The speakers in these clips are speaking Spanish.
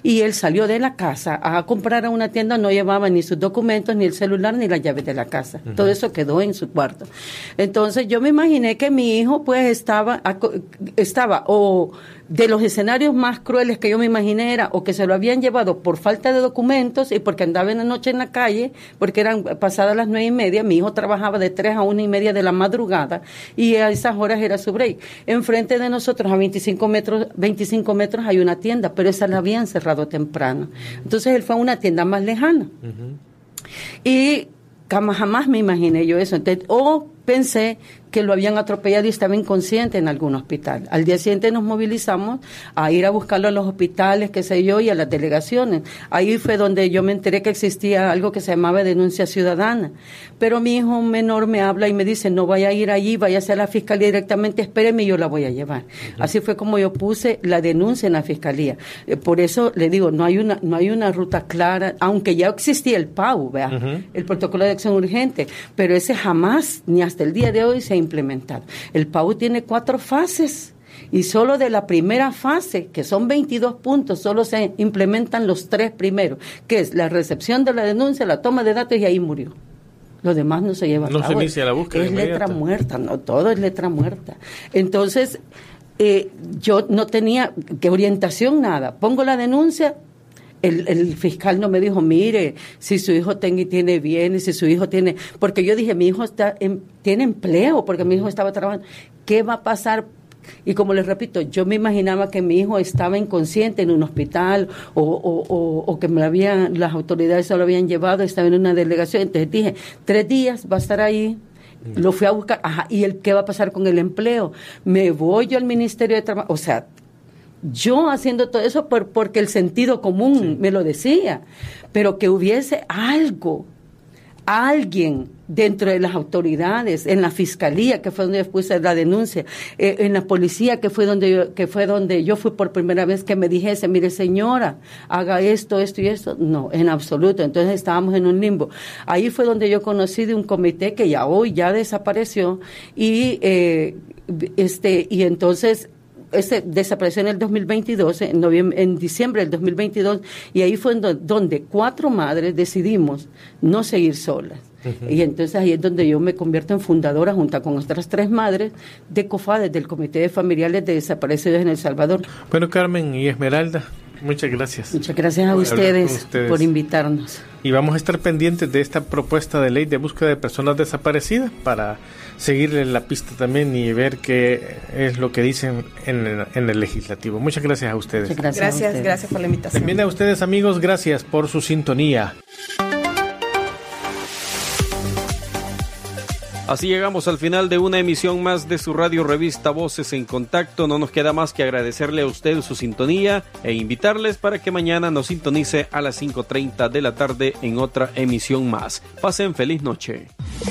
y él salió de la casa a comprar a una tienda, no llevaba ni sus documentos, ni el celular, ni la llave de la casa. Todo eso quedó en su cuarto. Entonces yo me imaginé que mi hijo pues estaba o de los escenarios más crueles que yo me imaginé era o que se lo habían llevado por falta de documentos y porque andaba en la noche en la calle, porque eran pasadas las 9:30, mi hijo trabajaba de 3 a 1:30 de la madrugada y a esas horas era su break. Enfrente de nosotros a 25 metros hay una tienda, pero esa la habían cerrado temprano. Entonces él fue a una tienda más lejana. Y jamás me imaginé yo eso. Entonces, pensé que lo habían atropellado y estaba inconsciente en algún hospital. Al día siguiente nos movilizamos a ir a buscarlo a los hospitales, qué sé yo, y a las delegaciones. Ahí fue donde yo me enteré que existía algo que se llamaba denuncia ciudadana. Pero mi hijo menor me habla y me dice, no vaya a ir allí, váyase a la fiscalía directamente, espéreme y yo la voy a llevar. Así fue como yo puse la denuncia en la fiscalía. Por eso le digo, no hay una ruta clara, aunque ya existía el PAU, ¿vea? El protocolo de acción urgente, pero ese jamás, ni hasta el día de hoy, se ha implementado. El PAU tiene 4 fases y solo de la primera fase, que son 22 puntos, solo se implementan los 3 primeros, que es la recepción de la denuncia, la toma de datos y ahí murió. Lo demás no se lleva a cabo. No se inicia la búsqueda. Es letra muerta, no, todo es letra muerta. Entonces, yo no tenía que orientación, nada. Pongo la denuncia. El fiscal no me dijo, mire, si su hijo tiene bienes, si su hijo tiene... Porque yo dije, mi hijo tiene empleo, porque mi hijo estaba trabajando. ¿Qué va a pasar? Y como les repito, yo me imaginaba que mi hijo estaba inconsciente en un hospital o que las autoridades se lo habían llevado, estaba en una delegación. Entonces dije, 3 días va a estar ahí. Lo fui a buscar. Ajá, ¿y qué va a pasar con el empleo? Me voy yo al Ministerio de Trabajo. O sea, yo haciendo todo eso porque el sentido común me lo decía, pero que hubiese alguien dentro de las autoridades, en la fiscalía, que fue donde yo puse la denuncia, en la policía, que fue donde yo fui por primera vez, que me dijese, mire señora, haga esto y esto. No, en absoluto. Entonces estábamos en un limbo. Ahí fue donde yo conocí de un comité que hoy ya desapareció y entonces desapareció en el 2022, en diciembre del 2022, y ahí fue donde 4 madres decidimos no seguir solas. Y entonces ahí es donde yo me convierto en fundadora, junto con otras 3 madres, de COFADES, del Comité de Familiares de Desaparecidos en El Salvador. Bueno, Carmen y Esmeralda, muchas gracias. Muchas gracias a ustedes por invitarnos. Y vamos a estar pendientes de esta propuesta de ley de búsqueda de personas desaparecidas para seguirle la pista también y ver qué es lo que dicen en el legislativo. Muchas gracias a ustedes. Muchas gracias por la invitación. También a ustedes, amigos, gracias por su sintonía. Así llegamos al final de una emisión más de su radio revista Voces en Contacto. No nos queda más que agradecerle a usted su sintonía e invitarles para que mañana nos sintonice a las 5:30 de la tarde en otra emisión más. Pasen feliz noche.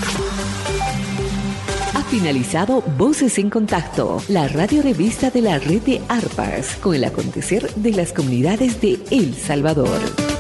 Ha finalizado Voces en Contacto, la radio revista de la red de ARPAS, con el acontecer de las comunidades de El Salvador.